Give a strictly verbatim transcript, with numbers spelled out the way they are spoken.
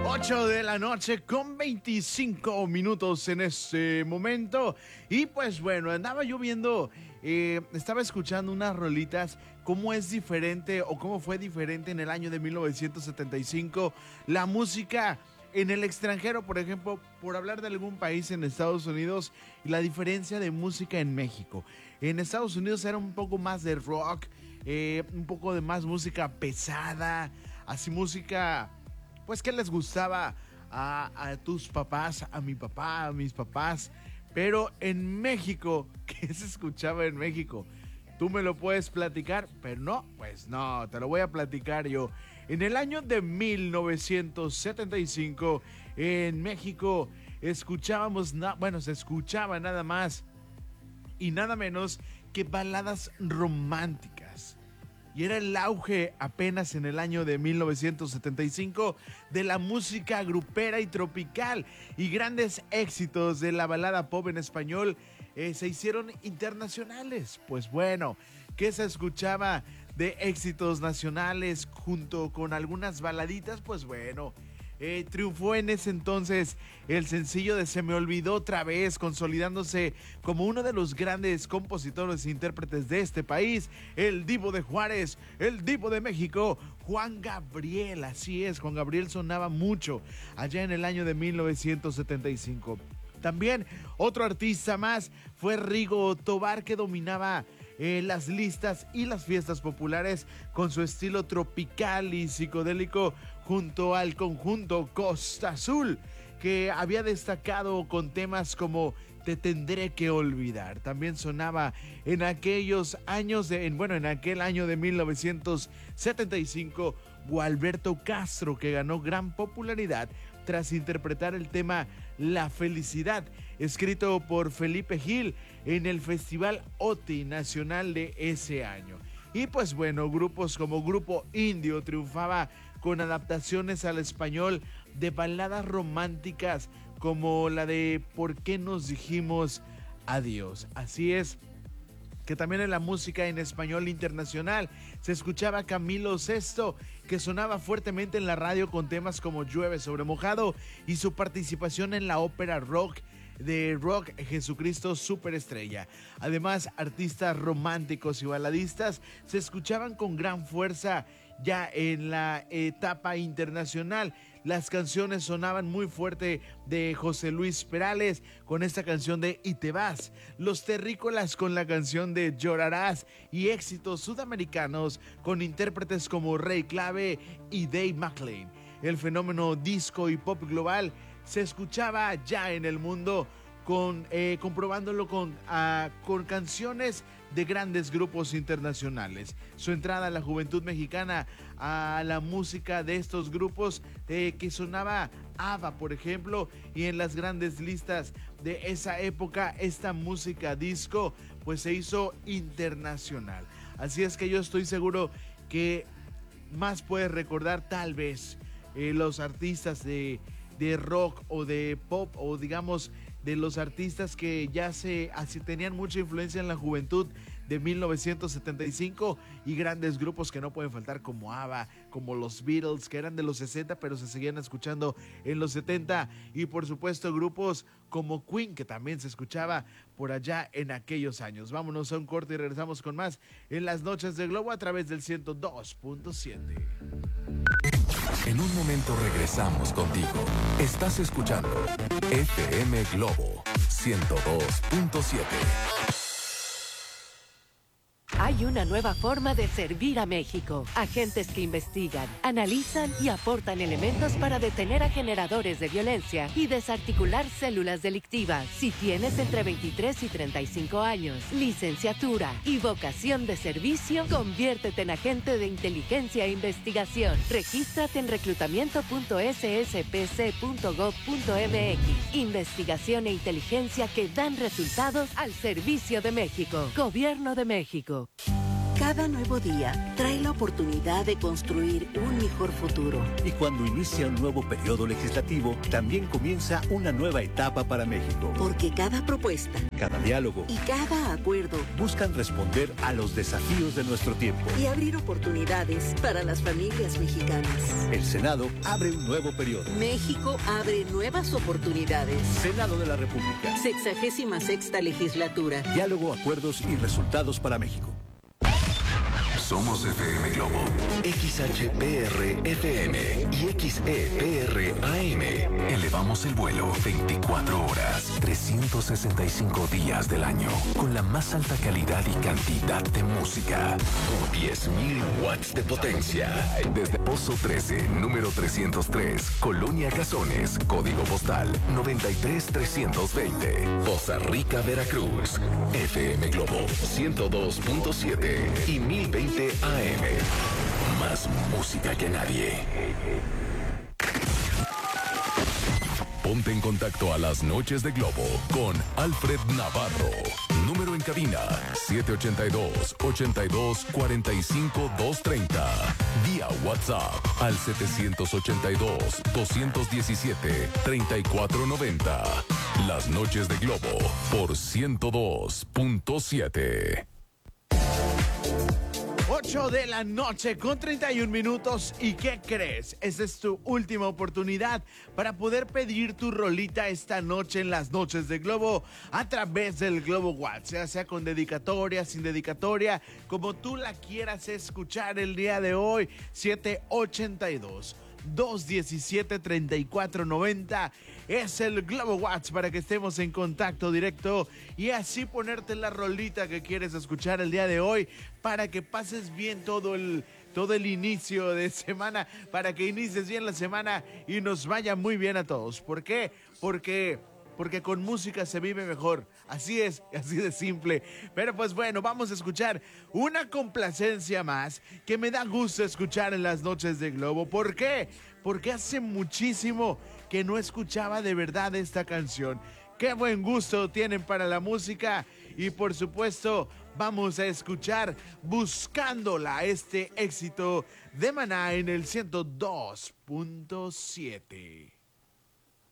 ocho de la noche con veinticinco minutos en este momento. Y pues bueno, andaba yo viendo, eh, estaba escuchando unas rolitas, cómo es diferente o cómo fue diferente en el año de mil novecientos setenta y cinco la música en el extranjero, por ejemplo, por hablar de algún país en Estados Unidos, y la diferencia de música en México. En Estados Unidos era un poco más de rock, eh, un poco de más música pesada, así música, pues que les gustaba a, a tus papás, a mi papá, a mis papás. Pero en México, ¿qué se escuchaba en México? Tú me lo puedes platicar, pero no, pues no, te lo voy a platicar yo. En el año de mil novecientos setenta y cinco, en México, escuchábamos, na- bueno, se escuchaba nada más y nada menos que baladas románticas. Y era el auge apenas en el año de mil novecientos setenta y cinco de la música grupera y tropical, y grandes éxitos de la balada pop en español eh, se hicieron internacionales. Pues bueno, ¿qué se escuchaba de éxitos nacionales junto con algunas baladitas? Pues bueno, Eh, triunfó en ese entonces el sencillo de Se me olvidó otra vez, consolidándose como uno de los grandes compositores e intérpretes de este país, el Divo de Juárez, el Divo de México, Juan Gabriel. Así es, Juan Gabriel sonaba mucho allá en el año de mil novecientos setenta y cinco. También otro artista más fue Rigo Tobar, que dominaba eh, las listas y las fiestas populares con su estilo tropical y psicodélico, junto al conjunto Costa Azul, que había destacado con temas como Te tendré que olvidar. También sonaba en aquellos años, de, en, bueno, en aquel año de mil novecientos setenta y cinco, Gualberto Castro, que ganó gran popularidad tras interpretar el tema La Felicidad, escrito por Felipe Gil en el Festival O T I Nacional de ese año. Y pues bueno, grupos como Grupo Indio triunfaba con adaptaciones al español de baladas románticas como la de ¿Por qué nos dijimos adiós? Así es, que también en la música en español internacional se escuchaba Camilo Sesto, que sonaba fuertemente en la radio con temas como Llueve sobre mojado, y su participación en la ópera rock de rock Jesucristo Superestrella. Además, artistas románticos y baladistas se escuchaban con gran fuerza ya en la etapa internacional. Las canciones sonaban muy fuerte de José Luis Perales con esta canción de Y te vas, Los Terrícolas con la canción de Llorarás, y éxitos sudamericanos con intérpretes como Rey Clave y Dave McClain. El fenómeno disco y pop global se escuchaba ya en el mundo, con, eh, comprobándolo con, uh, con canciones de grandes grupos internacionales. Su entrada a la juventud mexicana, a la música de estos grupos, eh, que sonaba ABBA, por ejemplo, y en las grandes listas de esa época, esta música disco pues se hizo internacional. Así es que yo estoy seguro que más puedes recordar tal vez eh, los artistas de, de rock o de pop, o digamos de los artistas que ya se así tenían mucha influencia en la juventud de mil novecientos setenta y cinco, y grandes grupos que no pueden faltar como ABBA, como los Beatles, que eran de los sesenta pero se seguían escuchando en los setenta, y por supuesto grupos como Queen, que también se escuchaba por allá en aquellos años. Vámonos a un corte y regresamos con más en las noches de Globo a través del ciento dos punto siete. En un momento regresamos contigo. Estás escuchando F M Globo ciento dos punto siete. Hay una nueva forma de servir a México. Agentes que investigan, analizan y aportan elementos para detener a generadores de violencia y desarticular células delictivas. Si tienes entre veintitrés y treinta y cinco años, licenciatura y vocación de servicio, conviértete en agente de inteligencia e investigación. Regístrate en reclutamiento punto s s p c punto gov punto m x. Investigación e inteligencia que dan resultados al servicio de México. Gobierno de México. Cada nuevo día trae la oportunidad de construir un mejor futuro. Y cuando inicia un nuevo periodo legislativo, también comienza una nueva etapa para México. Porque cada propuesta, cada diálogo y cada acuerdo buscan responder a los desafíos de nuestro tiempo y abrir oportunidades para las familias mexicanas. El Senado abre un nuevo periodo. México abre nuevas oportunidades. Senado de la República. Sexagésima sexta legislatura. Diálogo, acuerdos y resultados para México. Somos F M Globo, X H P R F M y X E P R A M. Elevamos el vuelo veinticuatro horas, trescientos sesenta y cinco días del año, con la más alta calidad y cantidad de música. diez mil watts de potencia. Desde Pozo trece, número trescientos tres, Colonia Cazones, código postal noventa y tres trescientos veinte. Poza Rica, Veracruz. F M Globo ciento dos punto siete y mil veinte A M. Más música que nadie. Ponte en contacto a las noches de Globo con Alfred Navarro. Número en cabina siete ocho dos, ocho dos, cuatro cinco, dos tres cero. Vía WhatsApp al siete ocho dos, dos uno siete, tres cuatro nueve cero. Las noches de Globo por ciento dos punto siete. ocho de la noche con treinta y un minutos. ¿Y qué crees? Esta es tu última oportunidad para poder pedir tu rolita esta noche en las noches de Globo a través del Globo WhatsApp, ya sea con dedicatoria, sin dedicatoria, como tú la quieras escuchar el día de hoy. siete ocho dos, dos uno siete, tres cuatro nueve cero es el Globo WhatsApp para que estemos en contacto directo y así ponerte la rolita que quieres escuchar el día de hoy para que pases bien todo el, todo el inicio de semana, para que inicies bien la semana y nos vaya muy bien a todos. ¿Por qué? Porque... Porque con música se vive mejor. Así es, así de simple. Pero pues bueno, vamos a escuchar una complacencia más que me da gusto escuchar en las noches de Globo. ¿Por qué? Porque hace muchísimo que no escuchaba de verdad esta canción. Qué buen gusto tienen para la música. Y por supuesto, vamos a escuchar Buscándola, este éxito de Maná en el ciento dos punto siete.